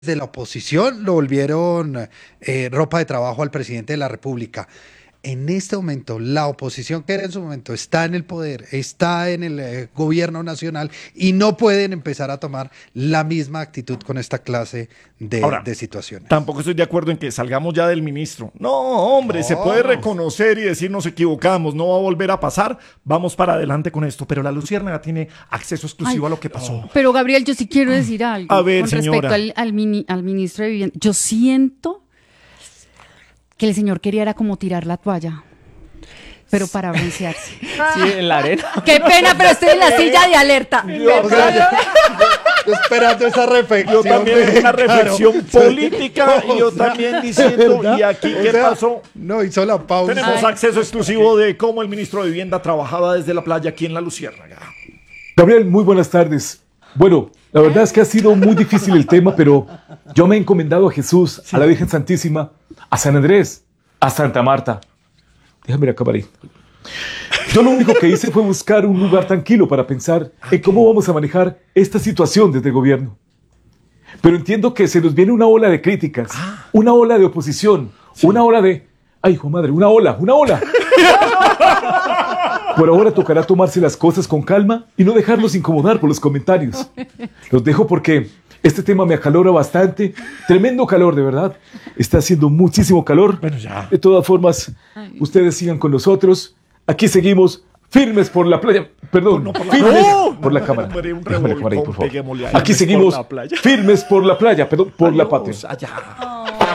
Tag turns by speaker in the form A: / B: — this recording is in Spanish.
A: de la oposición lo volvieron ropa de trabajo al presidente de la República. En este momento, la oposición que era en su momento está en el poder, está en el gobierno nacional y no pueden empezar a tomar la misma actitud con esta clase de situaciones.
B: Tampoco estoy de acuerdo en que salgamos ya del ministro. No, hombre, se puede reconocer y decir nos equivocamos, no va a volver a pasar, vamos para adelante con esto. Pero la Luciérnaga tiene acceso exclusivo a lo que pasó.
C: Pero Gabriel, yo sí quiero decir algo
B: A ver,
C: con
B: señora.
C: respecto al ministro de Vivienda. Yo siento que el señor quería era como tirar la toalla, pero para broncearse.
D: Sí, en la arena.
E: Qué pena, pero estoy en la silla de alerta.
A: O sea, yo esperando esa reflexión.
B: Yo también una reflexión política y yo también diciendo, ¿y aquí qué pasó?
A: No, hizo la pausa.
B: Tenemos acceso exclusivo de cómo el ministro de Vivienda trabajaba desde la playa aquí en la Luciérnaga.
F: Gabriel, muy buenas tardes. Bueno, la verdad es que ha sido muy difícil el tema, pero yo me he encomendado a Jesús, a la Virgen Santísima, a San Andrés, a Santa Marta. Déjame acabar ahí. Yo lo único que hice fue buscar un lugar tranquilo para pensar en cómo vamos a manejar esta situación desde el gobierno. Pero entiendo que se nos viene una ola de críticas, una ola de oposición, una ola de... ¡Ay, hijo de madre! ¡Una ola! ¡Una ola! Por ahora tocará tomarse las cosas con calma y no dejarnos incomodar por los comentarios. Los dejo porque este tema me acalora bastante. Tremendo calor, de verdad. Está haciendo muchísimo calor.
B: Bueno, ya.
F: De todas formas, ustedes sigan con nosotros. Aquí seguimos firmes por la playa. Perdón,
B: No, por la-
F: firmes
B: ¡No!
F: por la cámara.
B: Hombre, un
F: Déjame la cámara ahí,
B: revolcón,
F: por favor.
B: peguémosle ahí.
F: Aquí
B: Firmes
F: seguimos
B: por la playa.
F: firmes por la playa, perdón, por la
B: Adiós,
F: patria.
B: allá.